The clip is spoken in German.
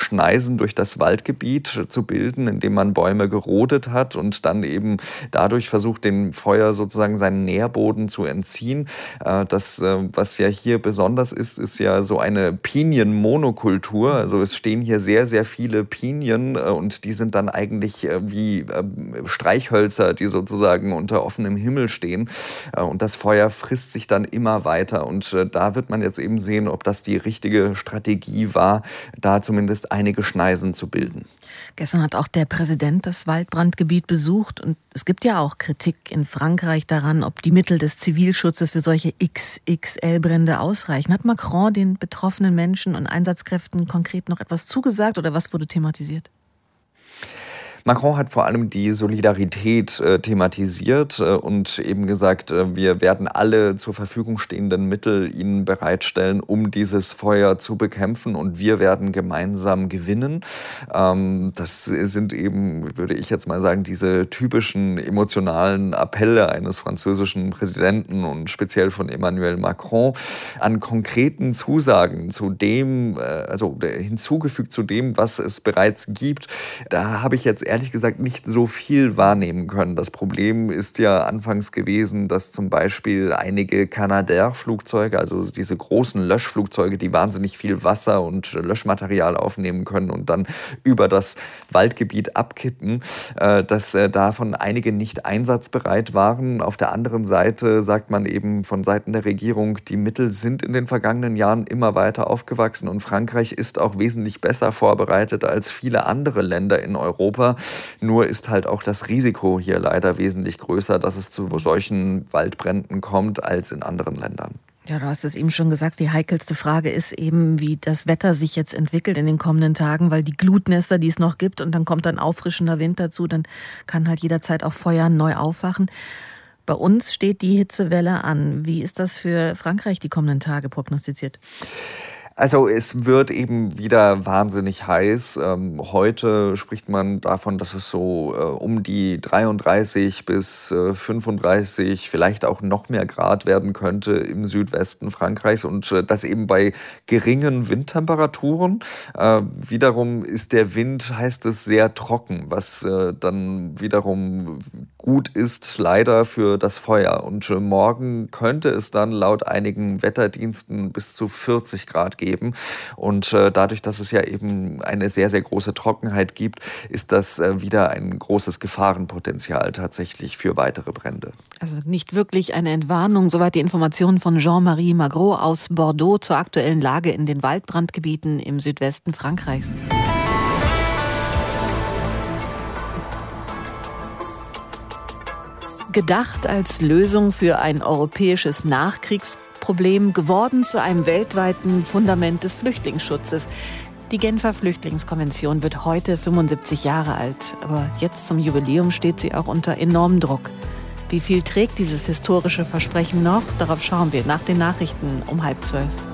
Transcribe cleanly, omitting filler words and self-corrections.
Schneisen durch das Waldgebiet zu bilden, indem man Bäume gerodet hat und dann eben dadurch versucht, dem Feuer sozusagen seinen Nährboden zu entziehen. Was ja hier besonders ist ja so eine Pinienmonokultur. Also es stehen hier sehr, sehr viele Pinien und die sind dann eigentlich wie Streichhölzer, die sozusagen unter offenem Himmel stehen. Und das Feuer frisst sich dann immer weiter. Und da wird man jetzt eben sehen, ob das die richtige Strategie war, da zumindest einige Schneisen zu bilden. Gestern hat auch der Präsident das Waldbrandgebiet besucht und es gibt ja auch Kritik in Frankreich daran, ob die Mittel des Zivilschutzes für solche XXL-Brände ausreichen. Hat Macron den betroffenen Menschen und Einsatzkräften konkret noch etwas zugesagt oder was wurde thematisiert? Macron hat vor allem die Solidarität thematisiert und eben gesagt, wir werden alle zur Verfügung stehenden Mittel ihnen bereitstellen, um dieses Feuer zu bekämpfen und wir werden gemeinsam gewinnen. Das sind eben, würde ich jetzt mal sagen, diese typischen emotionalen Appelle eines französischen Präsidenten und speziell von Emmanuel Macron an konkreten Zusagen zu dem, also hinzugefügt zu dem, was es bereits gibt. Da habe ich jetzt ehrlich gesagt nicht so viel wahrnehmen können. Das Problem ist ja anfangs gewesen, dass zum Beispiel einige Canadair-Flugzeuge, also diese großen Löschflugzeuge, die wahnsinnig viel Wasser und Löschmaterial aufnehmen können und dann über das Waldgebiet abkippen, dass davon einige nicht einsatzbereit waren. Auf der anderen Seite sagt man eben von Seiten der Regierung, die Mittel sind in den vergangenen Jahren immer weiter aufgewachsen und Frankreich ist auch wesentlich besser vorbereitet als viele andere Länder in Europa. Nur ist halt auch das Risiko hier leider wesentlich größer, dass es zu solchen Waldbränden kommt, als in anderen Ländern. Ja, du hast es eben schon gesagt, die heikelste Frage ist eben, wie das Wetter sich jetzt entwickelt in den kommenden Tagen, weil die Glutnester, die es noch gibt und dann kommt ein auffrischender Wind dazu, dann kann halt jederzeit auch Feuer neu aufwachen. Bei uns steht die Hitzewelle an. Wie ist das für Frankreich die kommenden Tage prognostiziert? Also es wird eben wieder wahnsinnig heiß. Heute spricht man davon, dass es so um die 33 bis 35, vielleicht auch noch mehr Grad werden könnte im Südwesten Frankreichs und das eben bei geringen Windtemperaturen. Wiederum ist der Wind, heißt es, sehr trocken, was dann wiederum gut ist, leider für das Feuer. Und morgen könnte es dann laut einigen Wetterdiensten bis zu 40 Grad geben. Und dadurch, dass es ja eben eine sehr, sehr große Trockenheit gibt, ist das wieder ein großes Gefahrenpotenzial tatsächlich für weitere Brände. Also nicht wirklich eine Entwarnung. Soweit die Informationen von Jean-Marie Magro aus Bordeaux zur aktuellen Lage in den Waldbrandgebieten im Südwesten Frankreichs. Gedacht als Lösung für ein europäisches Nachkriegsproblem, geworden zu einem weltweiten Fundament des Flüchtlingsschutzes. Die Genfer Flüchtlingskonvention wird heute 75 Jahre alt, aber jetzt zum Jubiläum steht sie auch unter enormem Druck. Wie viel trägt dieses historische Versprechen noch? Darauf schauen wir nach den Nachrichten um 11:30.